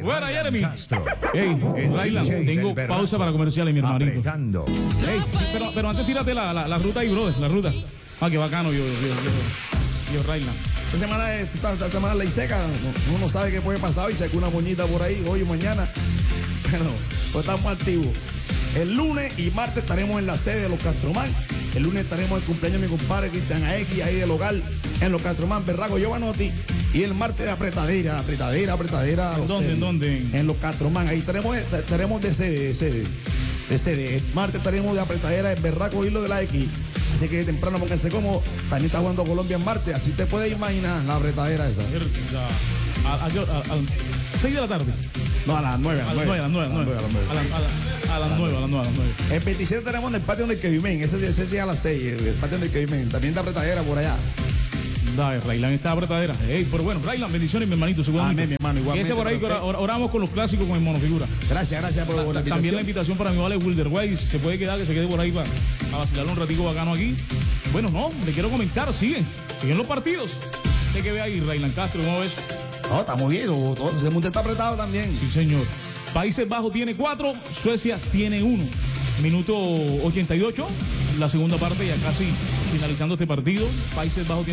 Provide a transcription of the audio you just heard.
Fuera, Jeremy. Castro. Hey, Raylan, DJ tengo del Berraco, pausa para comerciales, mi hermanito. apretando. Hey, pero antes tírate la ruta ahí, brother, la ruta. Ah, qué bacano, yo, Raylan. Esta semana ley seca, uno no sabe qué puede pasar y saca una moñita por ahí hoy o mañana. Bueno, pues estamos activos. El lunes y martes estaremos en la sede de los Castromán. El lunes estaremos en el cumpleaños de mi compadre Cristian Aequi, ahí del hogar, en los Castromán, Berraco Giovanotti. Y el martes de apretadera. ¿En dónde? En los Castromán. Ahí estaremos de sede. El martes estaremos de apretadera en Berraco Hilo de la X. Así que temprano pónganse como también está jugando Colombia en martes. Así te puedes imaginar la apretadera esa. ¿A 6 de la tarde? No, a las 9. A las 9. A las 9. El 27 tenemos en el patio del Kevimen. Ese sí a las 6. El patio del Kevimen. También de apretadera por allá. Dale, Raylan está apretadera. Hey, pero bueno, Raylan, bendiciones, mi hermanito. Amén, mi hermano, igualmente. Ese por ahí, oramos con los clásicos con el monofigura. Gracias por la invitación. También la invitación para mi vale Wilderweiss. Se puede quedar, que se quede por ahí para vacilar un ratico bacano aquí. Bueno, no, le quiero comentar, siguen los partidos. Usted que ve ahí, Raylan Castro, ¿cómo ves? No, estamos bien, todo el mundo está apretado también. Sí, señor. Países Bajos tiene 4, Suecia tiene 1. Minuto 88, la segunda parte, ya casi finalizando este partido. Países Bajos tiene